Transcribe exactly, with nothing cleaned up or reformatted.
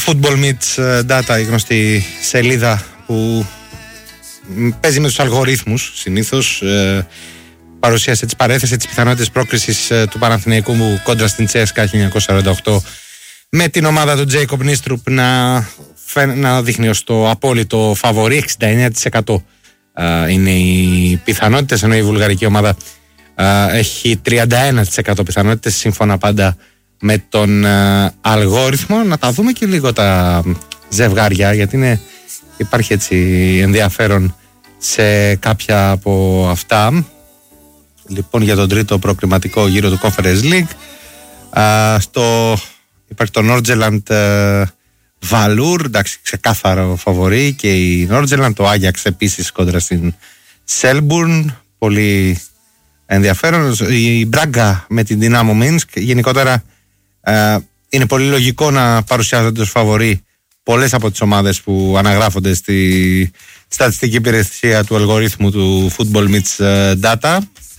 Football Meets Data, η γνωστή σελίδα που παίζει με τους αλγορίθμους συνήθως, ε, παρουσίασε τις παρέθεσε τις πιθανότητες πρόκρισης ε, του Παναθηναϊκού μου κόντρα στην Τσέσκα χίλια εννιακόσια σαράντα οκτώ, με την ομάδα του Τζέικοπ Νίστρουπ να, να δείχνει ως το απόλυτο φαβορί. Εξήντα εννέα τοις εκατό ε, είναι οι πιθανότητες, ενώ η βουλγαρική ομάδα ε, έχει τριάντα ένα τοις εκατό πιθανότητες, σύμφωνα πάντα με τον ε, αλγόριθμο. Να τα δούμε και λίγο τα ζευγάρια, γιατί είναι, υπάρχει έτσι ενδιαφέρον σε κάποια από αυτά. Λοιπόν, για τον τρίτο προκριματικό γύρο του Conference League, α, στο, υπάρχει το Νόρτζελαντ Βαλούρ, εντάξει, ξεκάθαρο φαβορί και η Νόρτζελαντ, το Άγιαξ επίσης κόντρα στην Σέλμπουρν, πολύ ενδιαφέρον. Η Μπράγκα με την Δυνάμο Μίνσκ, γενικότερα α, είναι πολύ λογικό να παρουσιάζονται ως φαβορί πολλές από τις ομάδες που αναγράφονται στη στατιστική υπηρεσία του αλγορίθμου του Football Meets Data.